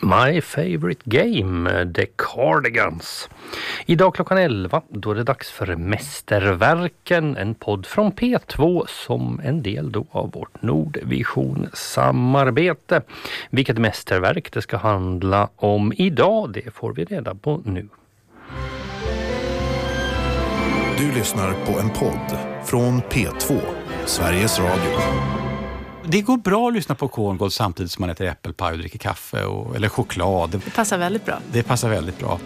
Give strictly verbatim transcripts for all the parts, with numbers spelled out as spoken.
My Favorite Game, The Cardigans. Idag klockan elva, då är det dags för Mästerverken, en podd från P två som en del då av vårt Nordvision-samarbete. Vilket mästerverk det ska handla om idag, det får vi reda på nu. Du lyssnar på en podd från P två, Sveriges Radio. Det går bra att lyssna på Korngold samtidigt som man äter äppelpaj och dricker kaffe och, eller choklad. Det passar väldigt bra. Det passar väldigt bra.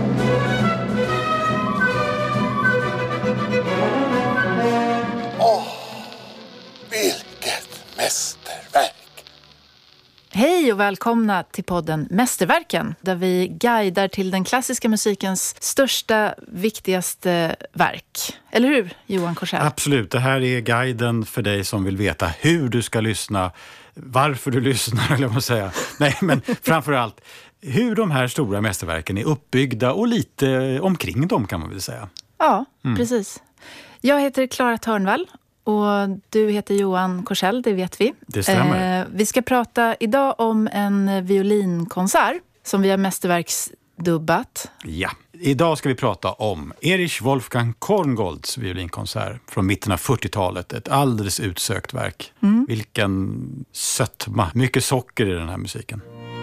Åh, vilket mästerverk! Hej och välkomna till podden Mästerverken, där vi guidar till den klassiska musikens största, viktigaste verk. Eller hur, Johan Korsell? Absolut, det här är guiden för dig som vill veta hur du ska lyssna, varför du lyssnar, eller vad man säger. Nej, men framförallt hur de här stora mästerverken är uppbyggda och lite omkring dem, kan man väl säga. Ja, Mm. precis. Jag heter Clara Törnvall. Och du heter Johan Korsell, det vet vi. Det stämmer. Eh, vi ska prata idag om en violinkonsert som vi har mästerverksdubbat. Ja, idag ska vi prata om Erich Wolfgang Korngolds violinkonsert från mitten av fyrtiotalet. Ett alldeles utsökt verk. Mm. Vilken sötma, mycket socker i den här musiken.